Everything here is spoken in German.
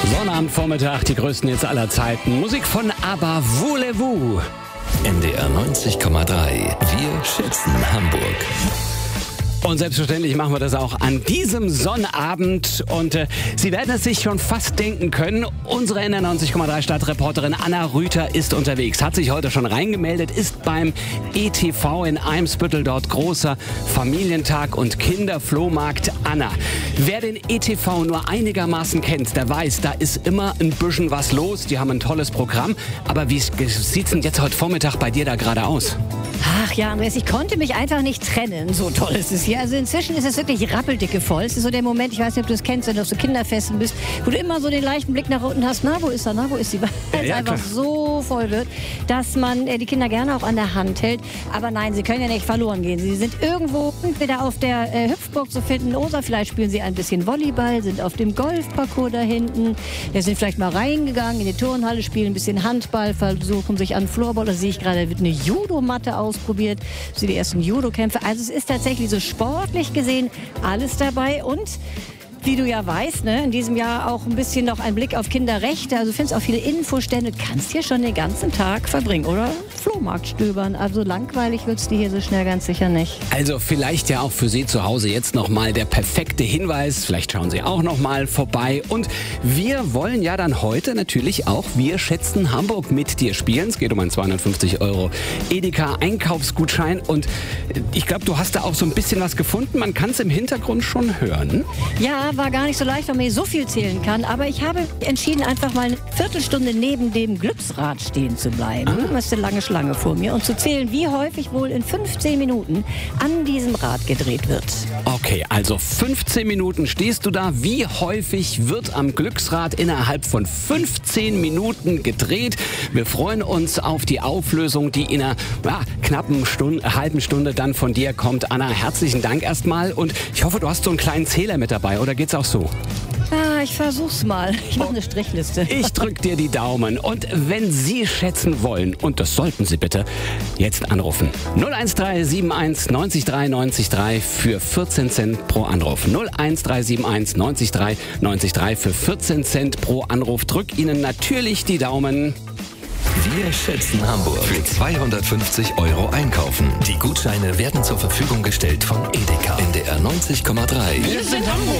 Sonnabendvormittag, die größten Hits aller Zeiten. Musik von ABBA, Voulez-vous. NDR 90,3. Wir schätzen Hamburg. Und selbstverständlich machen wir das auch an diesem Sonnabend. Und Sie werden es sich schon fast denken können, unsere NDR 90,3 Stadtreporterin Anna Rüther ist unterwegs. Hat sich heute schon reingemeldet, ist beim ETV in Eimsbüttel, dort großer Familientag und Kinderflohmarkt. Anna, wer den ETV nur einigermaßen kennt, der weiß, da ist immer ein bisschen was los. Die haben ein tolles Programm. Aber wie sieht's denn jetzt heute Vormittag bei dir da gerade aus? Ach ja, Andreas, ich konnte mich einfach nicht trennen. So toll ist es hier. Also inzwischen ist es wirklich rappeldicke voll. Es ist so der Moment, ich weiß nicht, ob du es kennst, wenn du auf so Kinderfesten bist, wo du immer so den leichten Blick nach unten hast. Na, wo ist er? Na, wo ist sie? Weil es einfach so voll wird, dass man die Kinder gerne auch an der Hand hält. Aber nein, sie können ja nicht verloren gehen. Sie sind irgendwo entweder auf der Hüpfburg zu finden oder vielleicht spielen sie ein bisschen Volleyball, sind auf dem Golfparcours da hinten. Wir sind vielleicht mal reingegangen in die Turnhalle, spielen ein bisschen Handball, versuchen sich an Floorball. Da sehe ich gerade, da wird eine Judomatte ausprobiert. Das sind die ersten Judokämpfe. Also es ist tatsächlich so sportlich gesehen alles dabei und wie du ja weißt, ne, in diesem Jahr auch ein bisschen noch ein Blick auf Kinderrechte. Also du findest auch viele Infostände. Du kannst hier schon den ganzen Tag verbringen oder Flohmarkt stöbern. Also langweilig wird's dir hier so schnell ganz sicher nicht. Also vielleicht ja auch für Sie zu Hause jetzt nochmal der perfekte Hinweis. Vielleicht schauen Sie auch nochmal vorbei. Und wir wollen ja dann heute natürlich auch Wir schätzen Hamburg mit dir spielen. Es geht um einen 250 € Edeka-Einkaufsgutschein. Und ich glaube, du hast da auch so ein bisschen was gefunden. Man kann es im Hintergrund schon hören. Ja, war gar nicht so leicht, weil man hier so viel zählen kann. Aber ich habe entschieden, einfach mal eine Viertelstunde neben dem Glücksrad stehen zu bleiben. Das ist eine lange Schlange vor mir. Und zu zählen, wie häufig wohl in 15 Minuten an diesem Rad gedreht wird. Okay, also 15 Minuten stehst du da. Wie häufig wird am Glücksrad innerhalb von 15 Minuten gedreht? Wir freuen uns auf die Auflösung, die in einer knappen halben Stunde dann von dir kommt. Anna, herzlichen Dank erstmal. Und ich hoffe, du hast so einen kleinen Zähler mit dabei. Oder geht's auch so? Ah, ich versuch's mal. Ich mache eine Strichliste. Ich drück dir die Daumen. Und wenn Sie schätzen wollen, und das sollten Sie bitte, jetzt anrufen. 01371 90 3 90 3 für 14 Cent pro Anruf. 01371 90 3 90 3 für 14 Cent pro Anruf. Drück Ihnen natürlich die Daumen. Wir schätzen Hamburg. Für 250 € einkaufen. Die Gutscheine werden zur Verfügung gestellt von Edeka. NDR 90,3. Wir sind Hamburg.